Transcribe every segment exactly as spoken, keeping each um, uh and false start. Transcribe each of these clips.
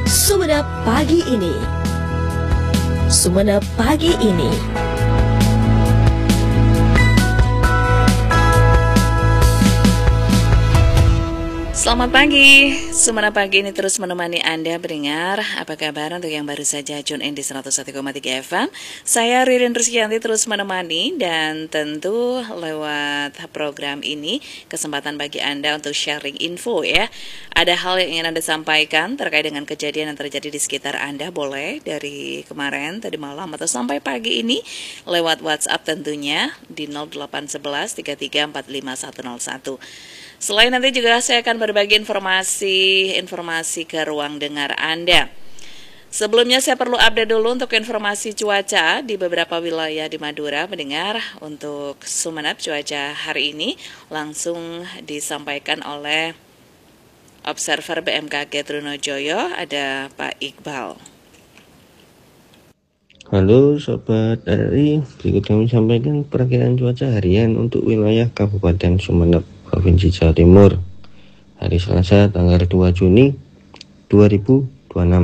Sumenep pagi ini. Sumenep pagi ini. Selamat pagi, Sumenep pagi ini terus menemani Anda pendengar. Apa kabar untuk yang baru saja tune in di seratus satu koma tiga F M? Saya Ririn Rizkyanti terus menemani, dan tentu lewat program ini kesempatan bagi Anda untuk sharing info ya. Ada hal yang ingin Anda sampaikan terkait dengan kejadian yang terjadi di sekitar Anda, boleh dari kemarin, tadi malam, atau sampai pagi ini lewat WhatsApp tentunya di nol delapan satu satu tiga tiga empat lima satu nol satu. Selain nanti juga saya akan berbagi informasi-informasi ke ruang dengar Anda. Sebelumnya saya perlu update dulu untuk informasi cuaca di beberapa wilayah di Madura, mendengar. Untuk Sumenep cuaca hari ini langsung disampaikan oleh Observer B M K G Trunojoyo, ada Pak Iqbal. Halo Sobat R I, berikut kami sampaikan perakiraan cuaca harian untuk wilayah Kabupaten Sumenep, Provinsi Jawa Timur, hari Selasa tanggal dua Juni dua ribu dua puluh enam.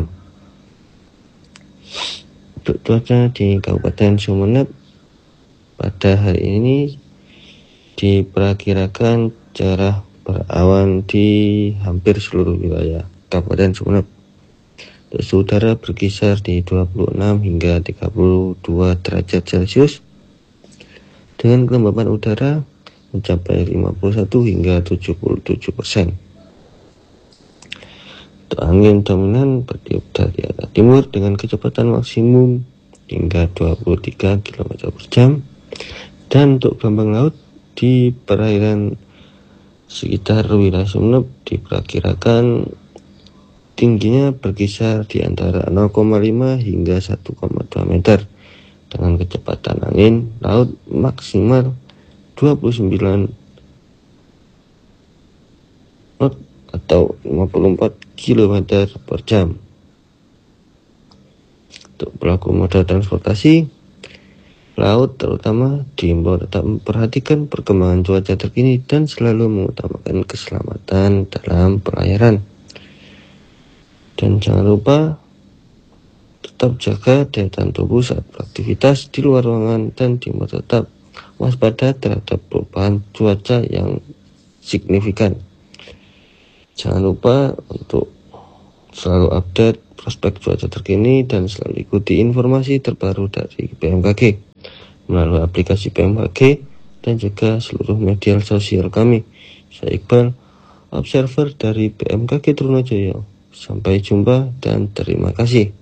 Untuk cuaca di Kabupaten Sumenep pada hari ini diperkirakan cerah berawan di hampir seluruh wilayah Kabupaten Sumenep. Suhu udara berkisar di dua puluh enam hingga tiga puluh dua derajat Celcius, dengan kelembapan udara mencapai lima puluh satu hingga tujuh puluh tujuh persen. Untuk angin dominan bertiup dari arah timur dengan kecepatan maksimum hingga dua puluh tiga kilometer per jam. Dan untuk gelombang laut di perairan sekitar wilayah Sumenep diperkirakan tingginya berkisar di antara nol koma lima hingga satu koma dua meter, dengan kecepatan angin laut maksimal dua puluh sembilan knot atau lima puluh empat kilometer per jam. Untuk pelaku moda transportasi laut terutama diimbau tetap memperhatikan perkembangan cuaca terkini dan selalu mengutamakan keselamatan dalam pelayaran. Dan jangan lupa tetap jaga daya tahan tubuh saat beraktivitas di luar ruangan, dan diimbau tetap waspada terhadap perubahan cuaca yang signifikan. Jangan lupa untuk selalu update prospek cuaca terkini dan selalu ikuti informasi terbaru dari B M K G melalui aplikasi B M K G dan juga seluruh media sosial kami. Saya Iqbal, Observer dari B M K G Trunojoyo. Sampai jumpa dan terima kasih.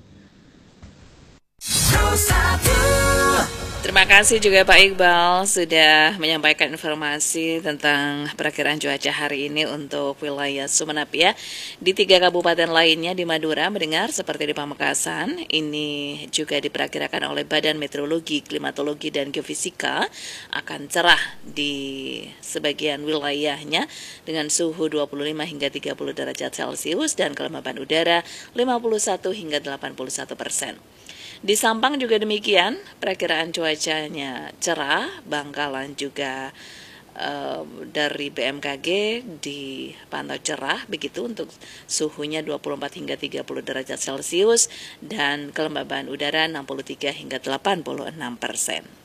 Terima kasih juga Pak Iqbal sudah menyampaikan informasi tentang perakiraan cuaca hari ini untuk wilayah Sumenep ya. Di tiga kabupaten lainnya di Madura, mendengar seperti di Pamekasan, ini juga diperkirakan oleh Badan Meteorologi, Klimatologi, dan Geofisika akan cerah di sebagian wilayahnya dengan suhu dua puluh lima hingga tiga puluh derajat Celcius dan kelembapan udara lima puluh satu hingga delapan puluh satu persen. Di Sampang juga demikian, perakiraan cuacanya cerah. Bangkalan juga uh, dari B M K G dipantau cerah, begitu untuk suhunya dua puluh empat hingga tiga puluh derajat Celcius dan kelembaban udara enam puluh tiga hingga delapan puluh enam persen.